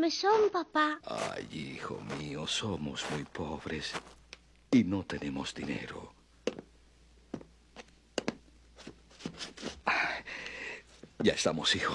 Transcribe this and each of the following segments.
pobres son, papá? Ay, hijo mío, somos muy pobres y no tenemos dinero. Ya estamos, hijo.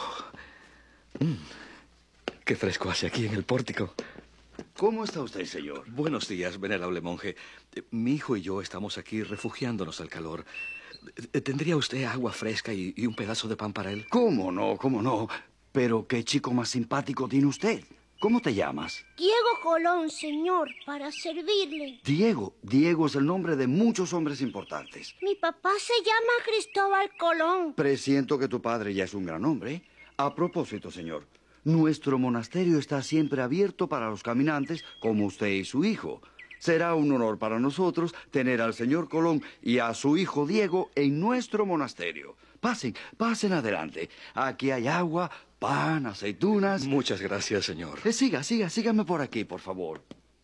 Qué fresco hace aquí en el pórtico. ¿Cómo está usted, señor? Buenos días, venerable monje. Mi hijo y yo estamos aquí refugiándonos al calor. ¿Tendría usted agua fresca y un pedazo de pan para él? ¿Cómo no? ¿Cómo no? Pero qué chico más simpático tiene usted. ¿Cómo te llamas? Diego Colón, señor, para servirle. Diego. Diego es el nombre de muchos hombres importantes. Mi papá se llama Cristóbal Colón. Presiento que tu padre ya es un gran hombre. A propósito, señor, nuestro monasterio está siempre abierto para los caminantes como usted y su hijo. Será un honor para nosotros tener al señor Colón y a su hijo Diego en nuestro monasterio. Pasen, pasen adelante. Aquí hay agua, pan, aceitunas. Muchas gracias, señor. Sígame por aquí, por favor.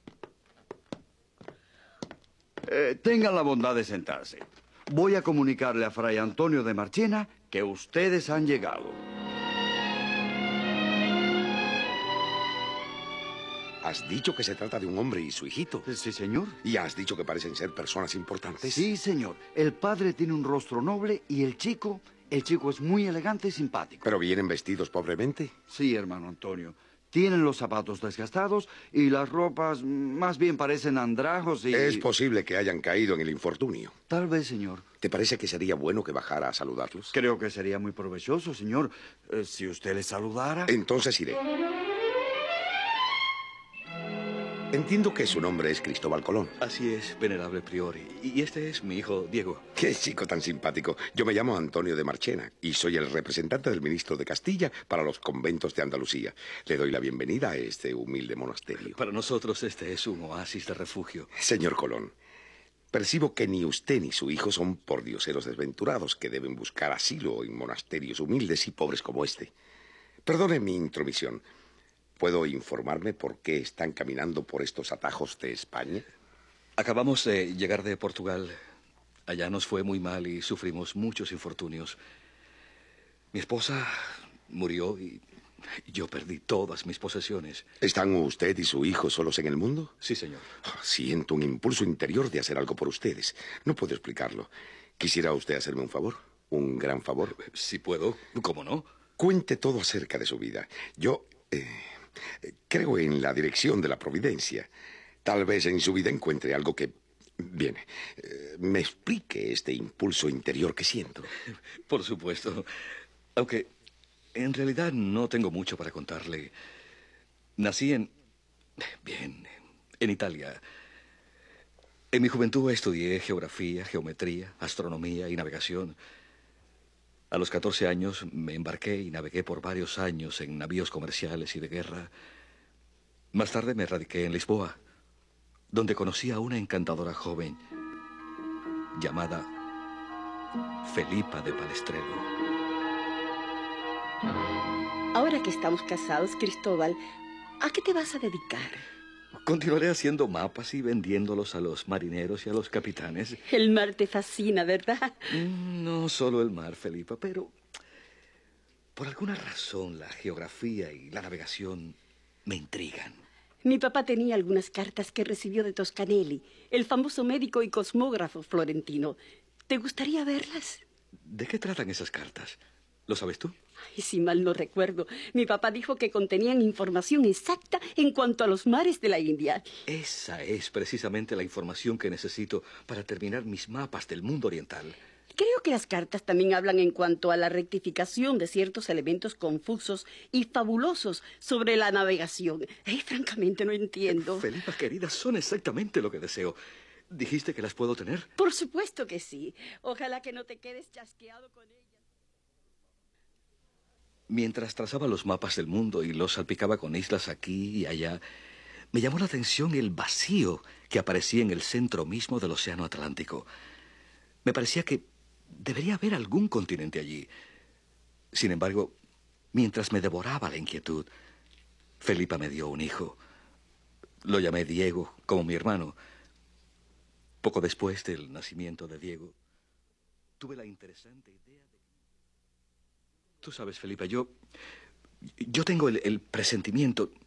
Tengan la bondad de sentarse. Voy a comunicarle a Fray Antonio de Marchena que ustedes han llegado. Has dicho que se trata de un hombre y su hijito. Sí, señor. Y has dicho que parecen ser personas importantes. Sí, señor. El padre tiene un rostro noble y el chico es muy elegante y simpático. ¿Pero vienen vestidos pobremente? Sí, hermano Antonio. Tienen los zapatos desgastados y las ropas más bien parecen andrajos y... Es posible que hayan caído en el infortunio. Tal vez, señor. ¿Te parece que sería bueno que bajara a saludarlos? Creo que sería muy provechoso, señor. Si usted les saludara... Entonces iré. Entiendo que su nombre es Cristóbal Colón. Así es, venerable prior. Y este es mi hijo Diego. Qué chico tan simpático. Yo me llamo Antonio de Marchena y soy el representante del ministro de Castilla para los conventos de Andalucía. Le doy la bienvenida a este humilde monasterio. Para nosotros este es un oasis de refugio. Señor Colón, percibo que ni usted ni su hijo son pordioseros desventurados que deben buscar asilo en monasterios humildes y pobres como este. Perdone mi intromisión. ¿Puedo informarme por qué están caminando por estos atajos de España? Acabamos de llegar de Portugal. Allá nos fue muy mal y sufrimos muchos infortunios. Mi esposa murió y yo perdí todas mis posesiones. ¿Están usted y su hijo solos en el mundo? Sí, señor. Siento un impulso interior de hacer algo por ustedes. No puedo explicarlo. ¿Quisiera usted hacerme un favor? ¿Un gran favor? Si puedo, ¿cómo no? Cuente todo acerca de su vida. Yo... creo en la dirección de la providencia. Tal vez en su vida encuentre algo que... Bien, me explique este impulso interior que siento. Por supuesto. Aunque en realidad no tengo mucho para contarle. Nací en Italia. En mi juventud estudié geografía, geometría, astronomía y navegación. A los 14 años me embarqué y navegué por varios años en navíos comerciales y de guerra. Más tarde me radiqué en Lisboa, donde conocí a una encantadora joven llamada Felipa de Palestrelo. Ahora que estamos casados, Cristóbal, ¿a qué te vas a dedicar? Continuaré haciendo mapas y vendiéndolos a los marineros y a los capitanes. El mar te fascina, ¿verdad? No solo el mar, Felipa, pero por alguna razón la geografía y la navegación me intrigan. Mi papá tenía algunas cartas que recibió de Toscanelli, el famoso médico y cosmógrafo florentino. ¿Te gustaría verlas? ¿De qué tratan esas cartas? ¿Lo sabes tú? Ay, si mal no recuerdo, mi papá dijo que contenían información exacta en cuanto a los mares de la India. Esa es precisamente la información que necesito para terminar mis mapas del mundo oriental. Creo que las cartas también hablan en cuanto a la rectificación de ciertos elementos confusos y fabulosos sobre la navegación. Francamente no entiendo. Felipa, querida, son exactamente lo que deseo. ¿Dijiste que las puedo tener? Por supuesto que sí. Ojalá que no te quedes chasqueado con ellas. Mientras trazaba los mapas del mundo y los salpicaba con islas aquí y allá, me llamó la atención el vacío que aparecía en el centro mismo del Océano Atlántico. Me parecía que debería haber algún continente allí. Sin embargo, mientras me devoraba la inquietud, Felipa me dio un hijo. Lo llamé Diego, como mi hermano. Poco después del nacimiento de Diego, tuve la interesante idea de... Tú sabes, Felipa, yo tengo el presentimiento,